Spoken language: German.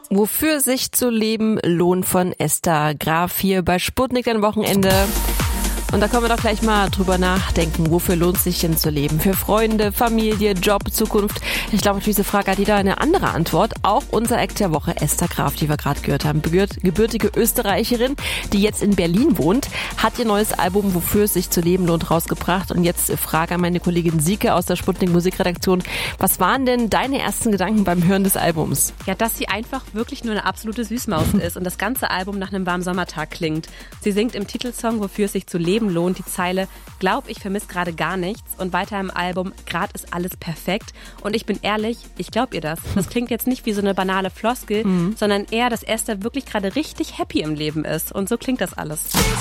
Wofür sich zu leben lohnt von Esther Graf hier bei Sputnik am Wochenende. Und da können wir doch gleich mal drüber nachdenken, wofür lohnt es sich denn zu leben? Für Freunde, Familie, Job, Zukunft? Ich glaube, auf diese Frage hat jeder eine andere Antwort. Auch unser Eck der Woche, Esther Graf, die wir gerade gehört haben, gebürtige Österreicherin, die jetzt in Berlin wohnt, hat ihr neues Album Wofür es sich zu leben lohnt rausgebracht. Und jetzt Frage an meine Kollegin Sieke aus der Sputnik Musikredaktion. Was waren denn deine ersten Gedanken beim Hören des Albums? Ja, dass sie einfach wirklich nur eine absolute Süßmaus ist und das ganze Album nach einem warmen Sommertag klingt. Sie singt im Titelsong Wofür es sich zu leben lohnt die Zeile Glaub, ich vermisse gerade gar nichts und weiter im Album Grad ist alles perfekt und ich bin ehrlich, ich glaub ihr das. Das klingt jetzt nicht wie so eine banale Floskel, sondern eher, dass Esther wirklich gerade richtig happy im Leben ist und so klingt das alles.